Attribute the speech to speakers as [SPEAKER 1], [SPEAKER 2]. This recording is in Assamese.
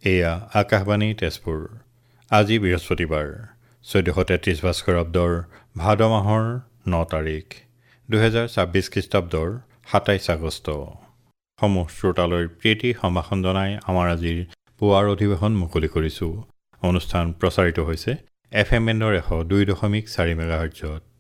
[SPEAKER 1] এয়া আকাশবাণী তেজপুৰ। আজি বৃহস্পতিবাৰ 1433 ভাস্কৰাব্দৰ ভাদ মাহৰ 9 তাৰিখ 2026 খ্ৰীষ্টাব্দৰ 27 আগষ্ট। সমূহ শ্ৰোতালৈ প্ৰীতি সম্ভাষণ জনাই আমাৰ আজিৰ পুৱাৰ অধিৱেশন মুকলি কৰিছোঁ। অনুষ্ঠান প্ৰচাৰিত হৈছে FM বেণ্ডৰ 102.4 মেগাহাৰ্টজত।